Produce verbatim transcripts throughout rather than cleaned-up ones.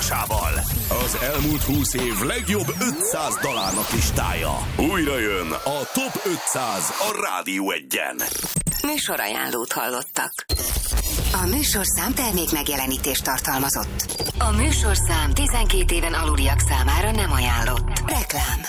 tudásával. Az elmúlt húsz év legjobb ötszáz dalának listája. Újra jön a Top ötszáz a Rádió Egyen. Műsorajánlót hallottak. A műsorszám termék megjelenítést tartalmazott. A műsorszám tizenkét éven aluliak számára nem ajánlott. Reklám.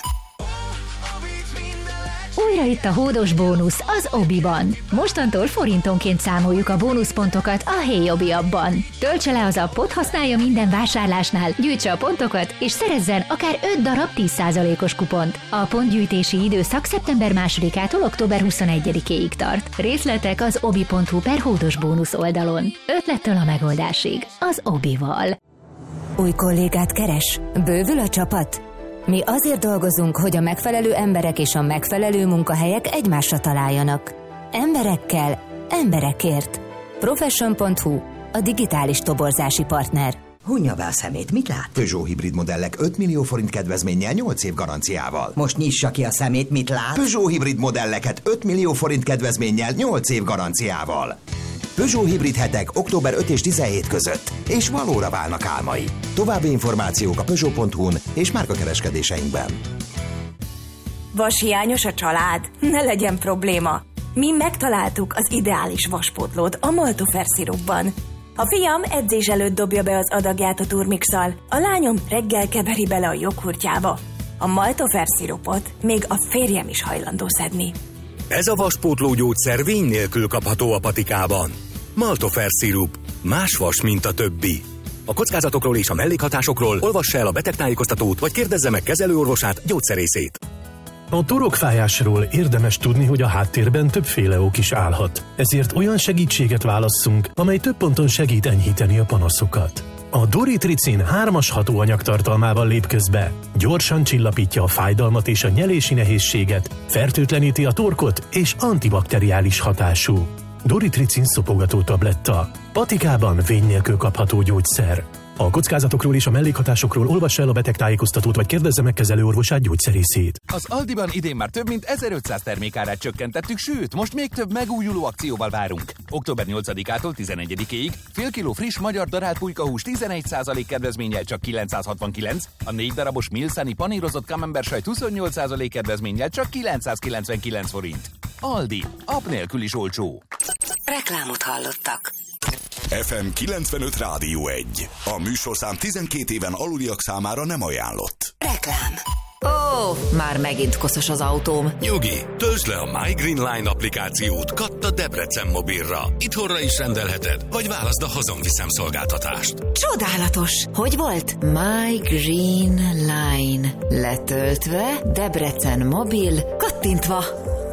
Újra itt a hódos bónusz az Obiban. Mostantól forintonként számoljuk a bónuszpontokat a Hey Obi appban. Töltse le az appot, használja minden vásárlásnál, gyűjtse a pontokat, és szerezzen akár öt darab tíz százalékos kupont. A pontgyűjtési időszak szeptember másodikától október huszonegyedikéig tart. Részletek az obi pont hu per hódos bónusz oldalon. Ötlettől a megoldásig. Az Obival. Új kollégát keres? Bővül a csapat? Mi azért dolgozunk, hogy a megfelelő emberek és a megfelelő munkahelyek egymásra találjanak. Emberekkel, emberekért. Profession pont hu, a digitális toborzási partner. Hunja be a szemét, mit lát? Peugeot hibrid modellek öt millió forint kedvezménnyel nyolc év garanciával. Most nyissa ki a szemét, mit lát? Peugeot hibrid modelleket öt millió forint kedvezménnyel nyolc év garanciával. Peugeot hibrid hetek október ötödike és tizenhetedike között, és valóra válnak álmai. További információk a peugeot pont hu-n és márkakereskedéseinkben. Vashiányos a család? Ne legyen probléma. Mi megtaláltuk az ideális vaspótlót a Maltofer szirupban. A fiam edzés előtt dobja be az adagját a turmixal, a lányom reggel keveri bele a joghurtjába. A Maltofer szirupot még a férjem is hajlandó szedni. Ez a vaspótló gyógyszer vény nélkül kapható a patikában. Maltofer szirup. Más vas, mint a többi. A kockázatokról és a mellékhatásokról olvassa el a betegtájékoztatót, vagy kérdezze meg kezelőorvosát, gyógyszerészét. A torokfájásról érdemes tudni, hogy a háttérben többféle ok is állhat. Ezért olyan segítséget válasszunk, amely több ponton segít enyhíteni a panaszokat. A Doritricin hármas hatóanyag tartalmával lép közbe. Gyorsan csillapítja a fájdalmat és a nyelési nehézséget, fertőtleníti a torkot és antibakteriális hatású. Doritricin szopogató tabletta. Patikában vény nélkül kapható gyógyszer. A kockázatokról és a mellékhatásokról olvassa el a betegtájékoztatót, vagy kérdezze meg kezelőorvosát, gyógyszerészét. Az Aldiban idén már több mint ezerötszáz termékárát csökkentettük, sőt, most még több megújuló akcióval várunk. október nyolcadikától tizenegyedikéig fél kiló friss magyar darált pulykahús tizenegy százalék kedvezménnyel csak kilencszázhatvankilenc, a négy darabos Milszani panírozott camembert sajt huszonnyolc százalék kedvezménnyel csak kilencszázkilencvenkilenc forint. Aldi, app nélkül is olcsó. Reklámot hallottak. ef em kilencvenöt Rádió egy. A műsorszám tizenkét éven aluliak számára nem ajánlott. Reklám. Ó, már megint koszos az autóm. Nyugi, töltsd le a My Green Line applikációt Katta Debrecen mobilra. Itthonra is rendelheted, vagy válaszd a hazonviszem szolgáltatást. Csodálatos! Hogy volt? My Green Line. Letöltve, Debrecen mobil, kattintva.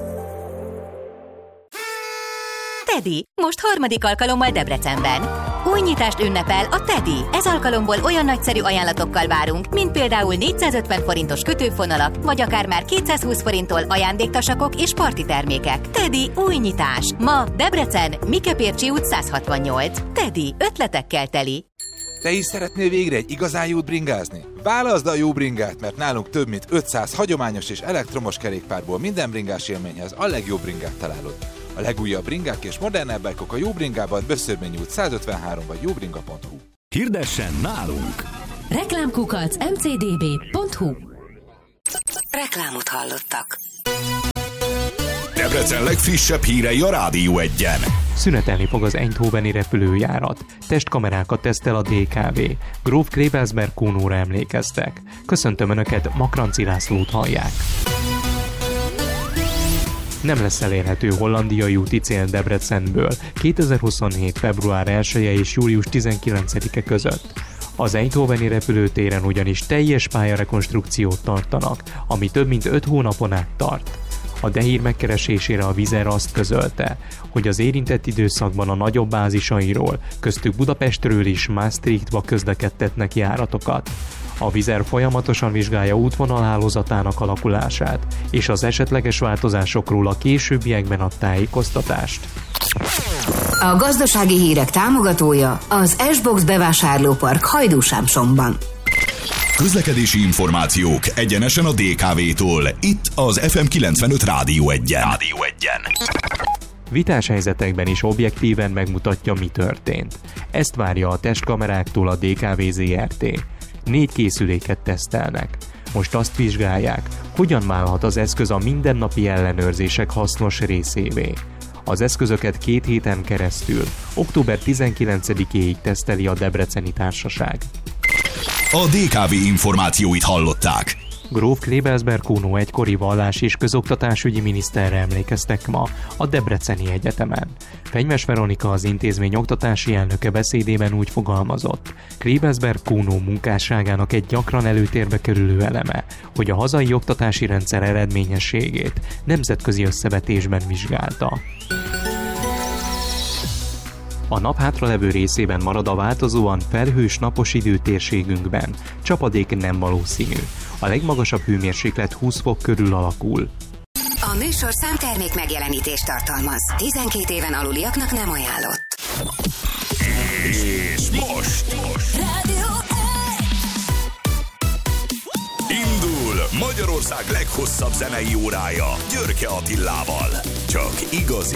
Teddy, most harmadik alkalommal Debrecenben. Új nyitást ünnepel a Teddy. Ez alkalomból olyan nagyszerű ajánlatokkal várunk, mint például négyszázötven forintos kötőfonalak, vagy akár már kétszázhúsz forinttól ajándéktasakok és parti termékek. Teddy új nyitás. Ma Debrecen, Mikepércsi út száz hatvannyolc. Teddy, ötletekkel teli. Te is szeretnél végre egy igazán jót bringázni? Válaszd a jó bringát, mert nálunk több mint ötszáz hagyományos és elektromos kerékpárból minden bringás élményhez a legjobb bringát találod. A legújabb bringák és modernebb bike-ok a Jó Bringában, Böszörmény út száz ötvenhárom vagy jóbringa pont hu. Hirdessen nálunk! Reklámkukac em cé dé bé pont hu. Reklámot hallottak. Debrecen legfrissebb hírei a Rádió Egyen. Szünetelni fog az eindhoveni repülőjárat. Testkamerákat tesztel a dé ká vé. Gróf Krébelsberg kúnóra emlékeztek. Köszöntöm Önöket, Makranci Lászlót hallják. Nem lesz elérhető hollandiai úti cél Debrecenből kétezer-huszonhét. február elseje és július tizenkilencedike között. Az eindhoveni repülőtéren ugyanis teljes pályarekonstrukciót tartanak, ami több mint öt hónapon át tart. A Dehír megkeresésére a Wizzair azt közölte, hogy az érintett időszakban a nagyobb bázisairól, köztük Budapestről is Maastrichtba közlekedtetnek járatokat. A Wizzair folyamatosan vizsgálja útvonalhálózatának alakulását, és az esetleges változásokról a későbbiekben ad tájékoztatást. A gazdasági hírek támogatója az S-Box bevásárlópark Hajdúsámsomban. Közlekedési információk egyenesen a dé ká vé-tól. Itt az ef em kilencvenöt Rádió Egyen. Rádió Egyen. Vitás helyzetekben is objektíven megmutatja, mi történt. Ezt várja a testkameráktól a dé ká vé zé er té. Négy készüléket tesztelnek. Most azt vizsgálják, hogyan válhat az eszköz a mindennapi ellenőrzések hasznos részévé. Az eszközöket két héten keresztül, október tizenkilencedikéig teszteli a debreceni társaság. A dé ká vé információit hallották. Gróf Klebelsberg Kuno egykori vallás- és közoktatásügyi miniszterre emlékeztek ma a Debreceni Egyetemen. Fenyves Veronika, az intézmény oktatási elnöke beszédében úgy fogalmazott: Klebelsberg Kuno munkásságának egy gyakran előtérbe kerülő eleme, hogy a hazai oktatási rendszer eredményességét nemzetközi összevetésben vizsgálta. A nap hátralevő részében marad a változóan felhős napos időtérségünkben. Csapadék nem valószínű. A legmagasabb hőmérséklet húsz fok körül alakul. A műsor számtermék megjelenítést tartalmaz. tizenkét éven aluliaknak nem ajánlott. És most, most. Indul Magyarország leghosszabb zenei órája Györke Attilával. Csak igazi